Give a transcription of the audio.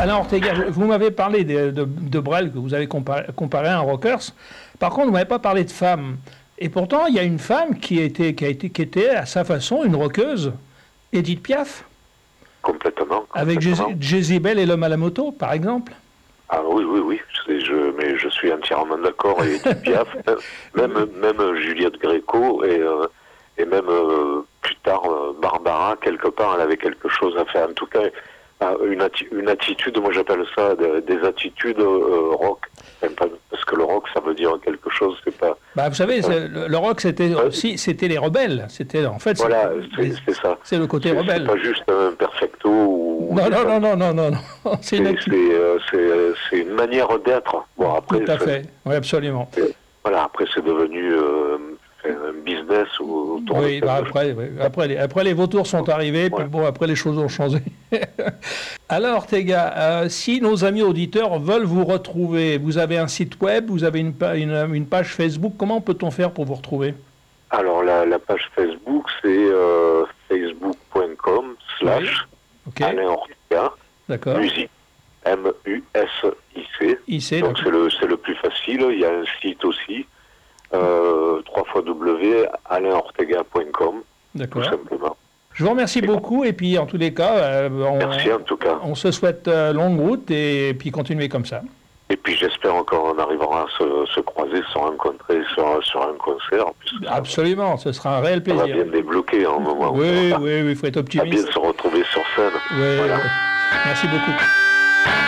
Alain Ortega, vous m'avez parlé de Brel, que vous avez comparé à un rockers. Par contre, vous ne m'avez pas parlé de femme. Et pourtant, il y a une femme qui était à sa façon une rockeuse, Edith Piaf. Complètement. Avec Jezebel et l'homme à la moto, par exemple. Ah oui. Mais je suis entièrement d'accord. Et Edith Piaf, même Juliette Gréco et même plus tard Barbara, quelque part, elle avait quelque chose à faire. En tout cas, une attitude, moi j'appelle ça des attitudes rock. Parce que le rock, ça veut dire quelque chose, c'est pas... Vous savez, le rock, c'était les rebelles. C'était, en fait, voilà, c'est ça. C'est le côté rebelle. C'est pas juste un perfecto ou... Non. C'est une manière d'être. Bon, après, tout à fait, oui, absolument. Voilà, après c'est devenu un business autour de après les vautours sont arrivés, puis bon, après les choses ont changé. Alors, Ortega, si nos amis auditeurs veulent vous retrouver, vous avez un site web, vous avez une page Facebook, comment peut-on faire pour vous retrouver? Alors, la page Facebook, c'est facebook.com/Alain Ortega, d'accord. Musique, MUSIC. Donc c'est le plus facile. Il y a un site aussi, www.alainortega.com, tout simplement. Je vous remercie beaucoup et puis en tous les cas, merci en tout cas. On se souhaite longue route et puis continuer comme ça. Et puis j'espère qu'on arrivera à se croiser, se rencontrer sur un concert. Absolument, ce sera un réel plaisir. On va bien débloquer un moment. Oui, il faut être optimiste. On va bien se retrouver sur scène. Oui, voilà. Merci beaucoup.